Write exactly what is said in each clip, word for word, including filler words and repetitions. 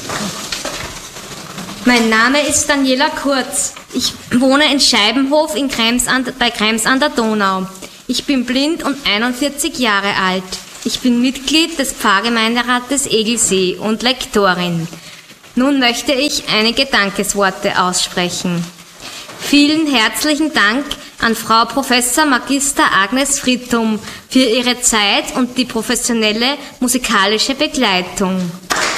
Mein Name ist Daniela Kurz. Ich wohne in Scheibenhof in Krems an, bei Krems an der Donau. Ich bin blind und einundvierzig Jahre alt. Ich bin Mitglied des Pfarrgemeinderates Egelsee und Lektorin. Nun möchte ich einige Dankesworte aussprechen. Vielen herzlichen Dank an Frau Professor Magister Agnes Frittum für ihre Zeit und die professionelle musikalische Begleitung.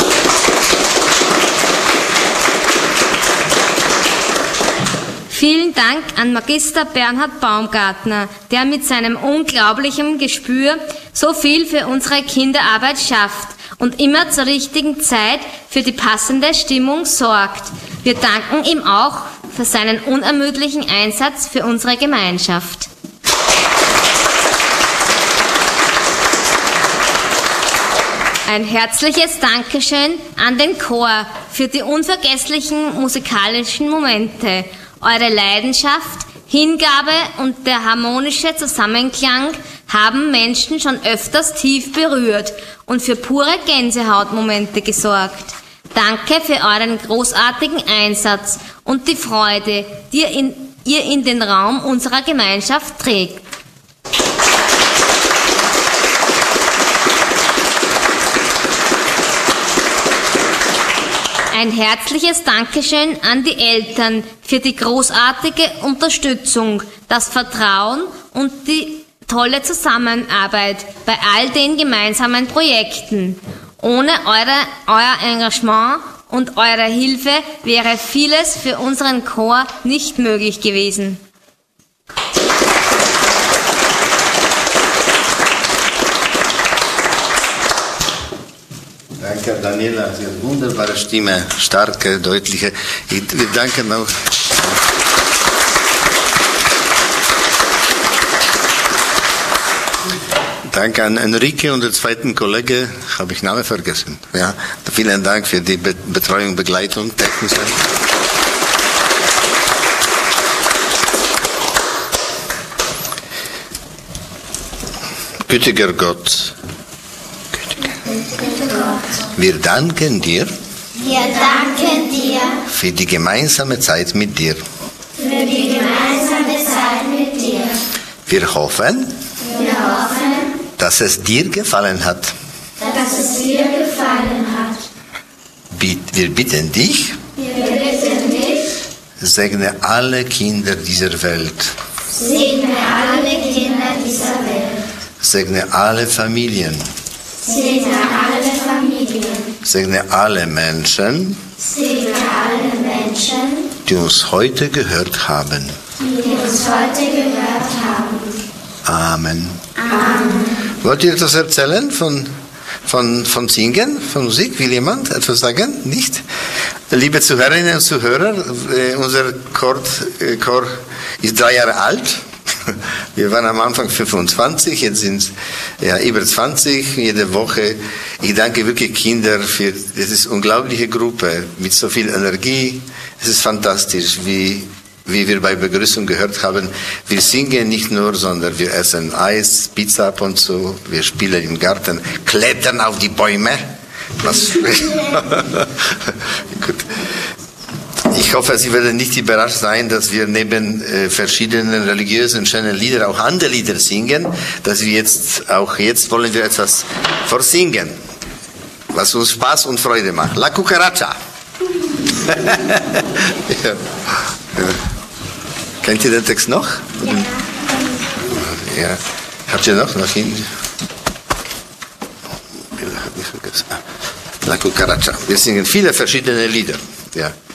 Vielen Dank an Magister Bernhard Baumgartner, der mit seinem unglaublichen Gespür so viel für unsere Kinderarbeit schafft und immer zur richtigen Zeit für die passende Stimmung sorgt. Wir danken ihm auch für seinen unermüdlichen Einsatz für unsere Gemeinschaft. Ein herzliches Dankeschön an den Chor für die unvergesslichen musikalischen Momente. Eure Leidenschaft, Hingabe und der harmonische Zusammenklang haben Menschen schon öfters tief berührt und für pure Gänsehautmomente gesorgt. Danke für euren großartigen Einsatz und die Freude, die ihr in, ihr in den Raum unserer Gemeinschaft trägt. Ein herzliches Dankeschön an die Eltern für die großartige Unterstützung, das Vertrauen und die tolle Zusammenarbeit bei all den gemeinsamen Projekten. Ohne eure, euer Engagement und eure Hilfe wäre vieles für unseren Chor nicht möglich gewesen. Danke, Daniela. Sie hat eine wunderbare Stimme, starke, deutliche. Ich, wir danken auch. Danke an Enrique und den zweiten Kollege, habe ich Namen vergessen. Ja, vielen Dank für die Be Betreuung, Begleitung, technische. Gütiger Gott, wir danken dir, wir danken dir für die gemeinsame Zeit mit dir. Für die gemeinsame Zeit mit dir. Wir hoffen, wir hoffen, dass es dir gefallen hat. Dass es dir gefallen hat. Wir bitten dich, wir bitten dich, segne alle Kinder dieser Welt. Segne alle Kinder dieser Welt. Segne alle Familien. Segne alle Familien. Segne alle Menschen, Segne alle Menschen, die uns heute gehört haben. Die uns heute gehört haben. Amen. Amen. Wollt ihr etwas erzählen von, von, von Singen, von Musik? Will jemand etwas sagen? Nicht? Liebe Zuhörerinnen und Zuhörer, äh, unser Chor, äh, Chor ist drei Jahre alt. Wir waren am Anfang fünfundzwanzig, jetzt sind es ja, über zwanzig, jede Woche. Ich danke wirklich Kindern für diese unglaubliche Gruppe mit so viel Energie. Es ist fantastisch, wie, wie wir bei Begrüßung gehört haben. Wir singen nicht nur, sondern wir essen Eis, Pizza ab und zu, wir spielen im Garten, klettern auf die Bäume. Was? Gut. Ich hoffe, Sie werden nicht überrascht sein, dass wir neben äh, verschiedenen religiösen schönen Liedern auch andere Lieder singen, dass wir jetzt, auch jetzt wollen wir etwas vorsingen, was uns Spaß und Freude macht. La Cucaracha. Ja. Ja. Kennt ihr den Text noch? Ja. Ja. Habt ihr noch? Noch hin? La Cucaracha. Wir singen viele verschiedene Lieder. Ja.